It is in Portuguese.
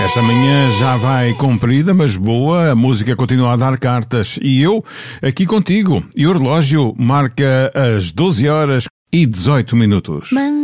Esta manhã já vai comprida, mas boa. A música continua a dar cartas. E eu aqui contigo. E o relógio marca as 12 horas e 18 minutos.